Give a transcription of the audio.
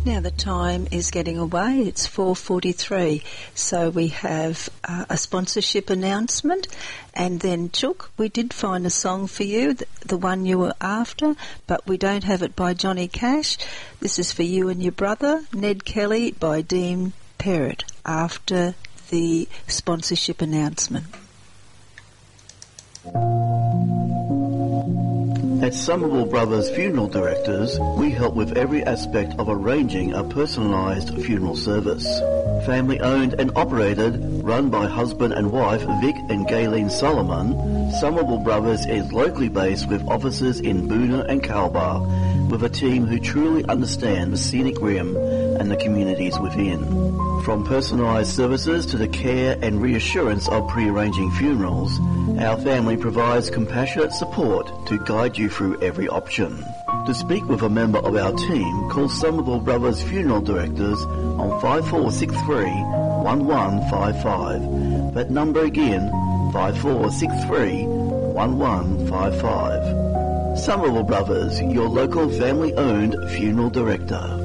Now the time is getting away. It's 4:43. So we have a sponsorship announcement, and then Chook, we did find a song for you, the one you were after, but we don't have it by Johnny Cash. This is for you and your brother, Ned Kelly, by Dean Perrott, after the sponsorship announcement. At Somerville Brothers Funeral Directors, we help with every aspect of arranging a personalised funeral service. Family owned and operated, run by husband and wife Vic and Gayleen Solomon, Somerville Brothers is locally based with offices in Boonah and Calbar, with a team who truly understand the scenic rim and the communities within. From personalised services to the care and reassurance of pre-arranging funerals, our family provides compassionate support to guide you through every option. To speak with a member of our team, call Somerville Brothers Funeral Directors on 5463 1155. That number again, 5463 1155. Somerville Brothers, your local family-owned funeral director.